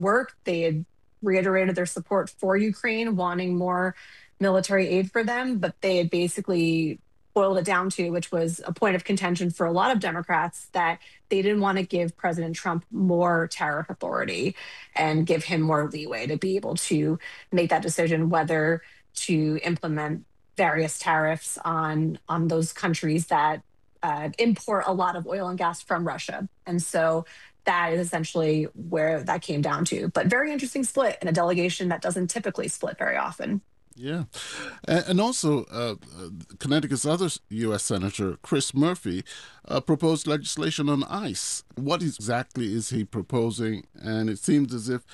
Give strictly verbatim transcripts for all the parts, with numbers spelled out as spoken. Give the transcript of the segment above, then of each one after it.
work. They had reiterated their support for Ukraine, wanting more military aid for them, but they had basically boiled it down to, which was a point of contention for a lot of Democrats, that they didn't want to give President Trump more tariff authority and give him more leeway to be able to make that decision whether to implement various tariffs on on those countries that uh, import a lot of oil and gas from Russia. And so that is essentially where that came down to. But very interesting split in a delegation that doesn't typically split very often. Yeah. And, and also, uh, uh, Connecticut's other U S Senator, Chris Murphy, uh, proposed legislation on ICE. What exactly is he proposing? And it seems as if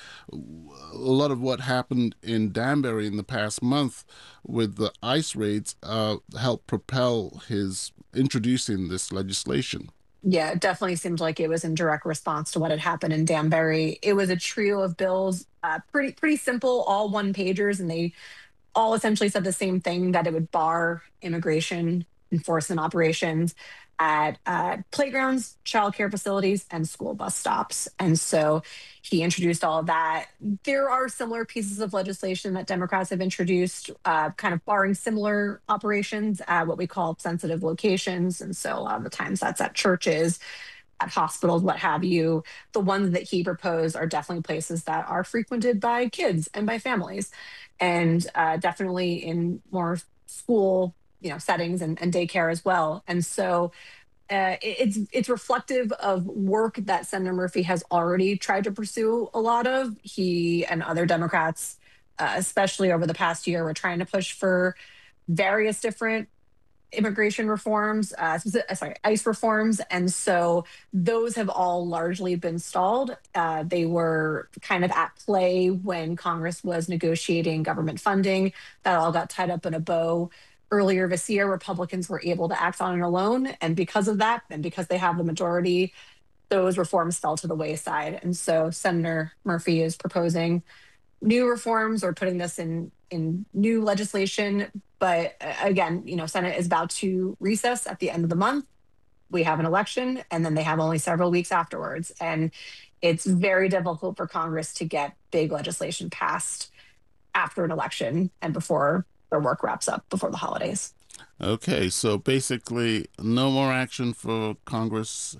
a lot of what happened in Danbury in the past month with the ICE raids uh, helped propel his introducing this legislation. Yeah, it definitely seemed like it was in direct response to what had happened in Danbury. It was a trio of bills, uh, pretty pretty simple, all one pagers, and they all essentially said the same thing, that it would bar immigration enforcement operations at uh, playgrounds, childcare facilities, and school bus stops. And so he introduced all of that. There are similar pieces of legislation that Democrats have introduced, uh, kind of barring similar operations at what we call sensitive locations. And so a lot of the times that's at churches, at hospitals, what have you. The ones that he proposed are definitely places that are frequented by kids and by families, and uh, definitely in more school, you know, settings and, and daycare as well. And so uh, it- it's it's reflective of work that Senator Murphy has already tried to pursue a lot of. He and other Democrats, uh, especially over the past year, were trying to push for various different immigration reforms, uh, speci- uh, sorry, ICE reforms. And so those have all largely been stalled. Uh, they were kind of at play when Congress was negotiating government funding. That all got tied up in a bow. Earlier this year, Republicans were able to act on it alone. And because of that, and because they have the majority, those reforms fell to the wayside. And so Senator Murphy is proposing new reforms or putting this in in new legislation. But uh, again, you know, Senate is about to recess at the end of the month. We have an election, and then they have only several weeks afterwards. And it's very difficult for Congress to get big legislation passed after an election and before their work wraps up before the holidays. Okay, so basically, no more action for Congress.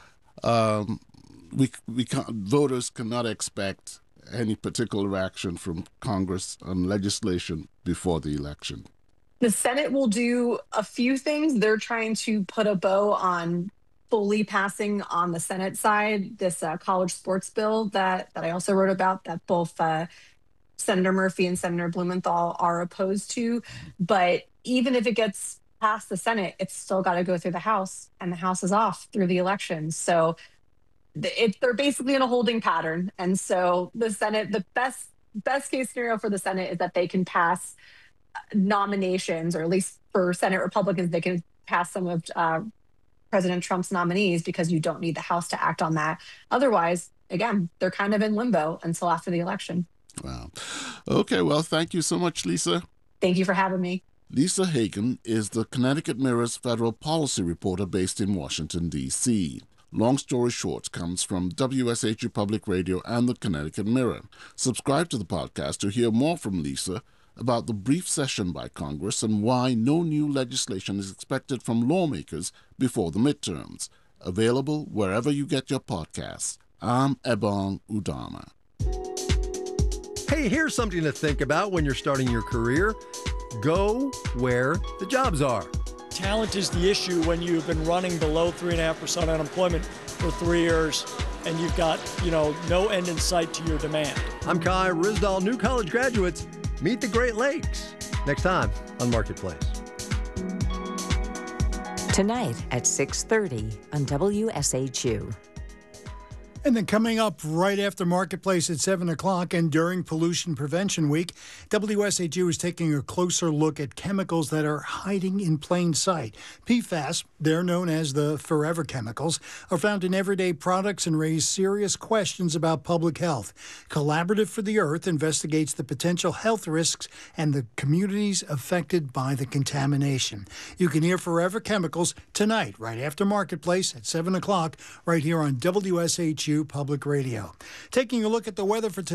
Um, we we can't, voters cannot expect any particular action from Congress on legislation before the election. The Senate will do a few things. They're trying to put a bow on fully passing on the Senate side this uh, college sports bill that that I also wrote about, that both uh, Senator Murphy and Senator Blumenthal are opposed to. But even if it gets past the Senate, it's still got to go through the House, and the House is off through the election. So th- it, they're basically in a holding pattern. And so the Senate, the best best case scenario for the Senate is that they can pass nominations, or at least for Senate Republicans, they can pass some of uh, President Trump's nominees, because you don't need the House to act on that. Otherwise, again, they're kind of in limbo until after the election. Wow. Okay, well, thank you so much, Lisa. Thank you for having me. Lisa Hagen is the Connecticut Mirror's federal policy reporter based in Washington, D C Long Story Short comes from W S H U Public Radio and the Connecticut Mirror. Subscribe to the podcast to hear more from Lisa about the brief session by Congress and why no new legislation is expected from lawmakers before the midterms. Available wherever you get your podcasts. I'm Ebong Udama. Hey, here's something to think about when you're starting your career. Go where the jobs are. Talent is the issue when you've been running below three and a half percent unemployment for three years and you've got, you know, no end in sight to your demand. I'm Kai Rizdal. New college graduates, meet the Great Lakes. Next time on Marketplace. Tonight at six thirty on W S H U. And then coming up right after Marketplace at seven o'clock and during Pollution Prevention Week, W S H U is taking a closer look at chemicals that are hiding in plain sight. P FAS, they're known as the forever chemicals, are found in everyday products and raise serious questions about public health. Collaborative for the Earth investigates the potential health risks and the communities affected by the contamination. You can hear Forever Chemicals tonight, right after Marketplace at seven o'clock, right here on W S H U. U Public Radio. Taking a look at the weather for today.